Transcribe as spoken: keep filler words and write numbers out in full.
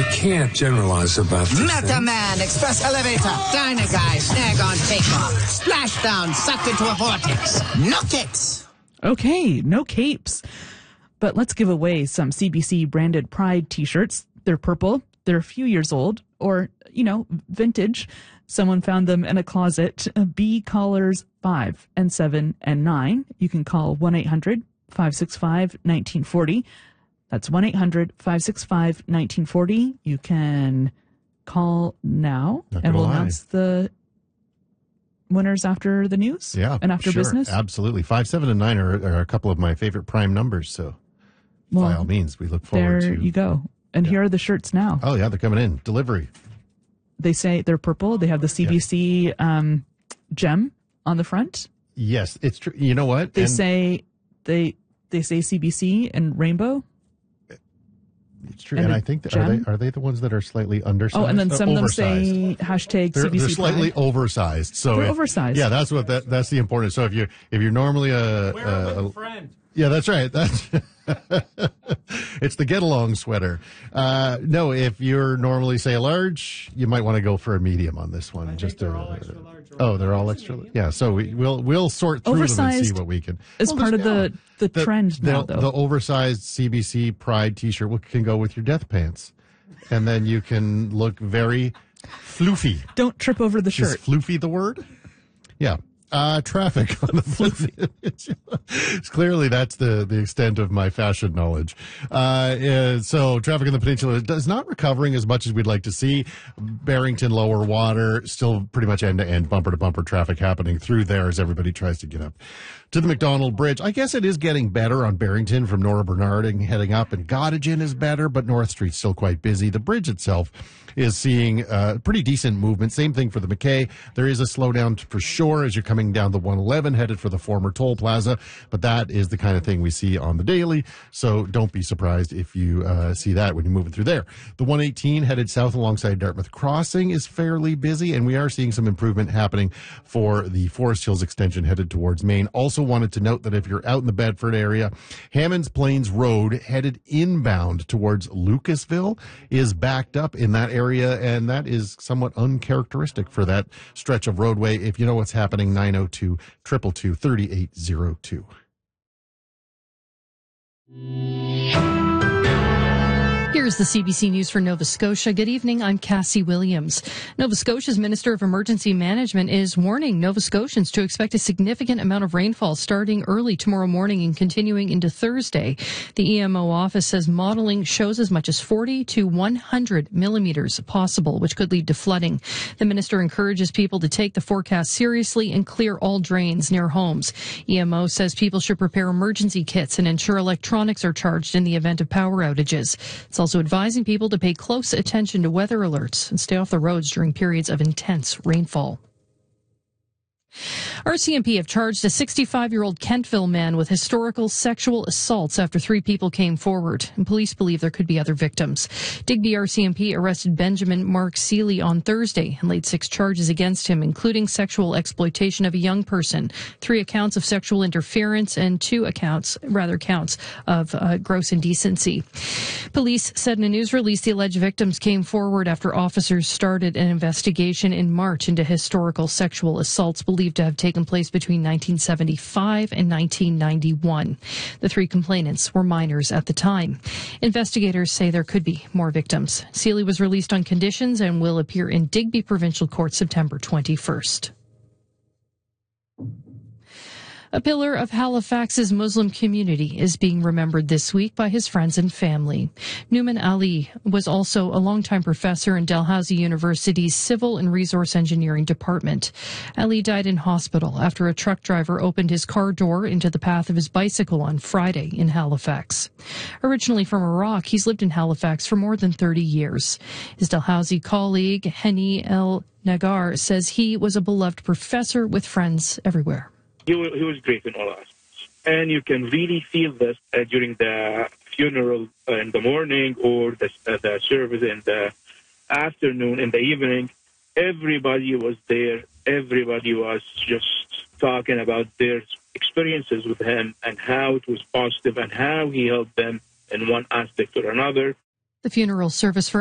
You can't generalize about this. Metaman, Express Elevator, Diner Guy, Snag on Takeoff, Splashdown, sucked into a vortex. No capes. Okay, no capes. But let's give away some C B C branded Pride t-shirts. They're purple. They're a few years old or, you know, vintage. Someone found them in a closet. B callers five and seven and nine. You can call one eight hundred five six five one nine four zero. That's one eight hundred five six five one nine four zero. You can call now and we'll lie. announce the winners after the news yeah, and after sure, business. Absolutely. Five, seven, and nine are, are a couple of my favorite prime numbers. So well, by all means, we look forward there to. There you go. And yeah. Here are the shirts now. Oh, yeah, they're coming in. Delivery. They say they're purple. They have the C B C yeah. um, gem on the front. Yes, it's true. You know what? They and say they they say C B C and rainbow. It's true, and, and I think that, are they are they the ones that are slightly undersized? Oh, and then some uh, of them say hashtag they're, C B C. They're slightly Pride. oversized. So they're if, oversized. Yeah, that's what that that's the important. So if you if you're normally a, Wear a, it a with a friend. Yeah, that's right. That's it's the get along sweater. Uh, no, if you're normally say a large, you might want to go for a medium on this one. I just think they're a, all extra large. Oh, they're all extra. Yeah, so we, we'll we'll sort through oversized them and see what we can. Is well, part of the the, the trend the, now, though. The oversized C B C Pride T-shirt can go with your death pants, and then you can look very floofy. Don't trip over the shirt. Is floofy the word? Yeah. Uh, traffic on the floofy. Clearly, that's the, the extent of my fashion knowledge. Uh, uh, so traffic on the peninsula is not recovering as much as we'd like to see. Barrington, lower water, still pretty much end-to-end, bumper-to-bumper traffic happening through there as everybody tries to get up to the McDonald Bridge. I guess it is getting better on Barrington from Nora Bernarding heading up, and Gottingen is better, but North Street's still quite busy. The bridge itself is seeing uh, pretty decent movement. Same thing for the McKay. There is a slowdown for sure as you're coming down the one eleven headed for the former toll plaza, but that is the kind of thing we see on the daily, so don't be surprised if you uh, see that when you're moving through there. The one eighteen headed south alongside Dartmouth Crossing is fairly busy, and we are seeing some improvement happening for the Forest Hills extension headed towards Maine. Also wanted to note that if you're out in the Bedford area, Hammonds Plains Road headed inbound towards Lucasville is backed up in that area, and that is somewhat uncharacteristic for that stretch of roadway. If you know what's happening, nine oh two, two two two, three eight oh two. Here's the C B C News for Nova Scotia. Good evening. I'm Cassie Williams. Nova Scotia's Minister of Emergency Management is warning Nova Scotians to expect a significant amount of rainfall starting early tomorrow morning and continuing into Thursday. The E M O office says modeling shows as much as forty to one hundred millimeters possible, which could lead to flooding. The minister encourages people to take the forecast seriously and clear all drains near homes. E M O says people should prepare emergency kits and ensure electronics are charged in the event of power outages. It's also advising people to pay close attention to weather alerts and stay off the roads during periods of intense rainfall. R C M P have charged a sixty-five-year-old Kentville man with historical sexual assaults after three people came forward, and police believe there could be other victims. Digby R C M P arrested Benjamin Mark Seeley on Thursday and laid six charges against him, including sexual exploitation of a young person, three accounts of sexual interference, and two accounts, rather counts, of uh, gross indecency. Police said in a news release the alleged victims came forward after officers started an investigation in March into historical sexual assaults believed to have taken place between nineteen seventy-five and nineteen ninety-one. The three complainants were minors at the time. Investigators say there could be more victims. Seeley was released on conditions and will appear in Digby Provincial Court September twenty-first. A pillar of Halifax's Muslim community is being remembered this week by his friends and family. Numan Ali was also a longtime professor in Dalhousie University's Civil and Resource Engineering Department. Ali died in hospital after a truck driver opened his car door into the path of his bicycle on Friday in Halifax. Originally from Iraq, he's lived in Halifax for more than thirty years. His Dalhousie colleague, Henny El Nagar, says he was a beloved professor with friends everywhere. He was, he was great in all aspects. And you can really feel this uh, during the funeral uh, in the morning or the, uh, the service in the afternoon, in the evening. Everybody was there. Everybody was just talking about their experiences with him and how it was positive and how he helped them in one aspect or another. The funeral service for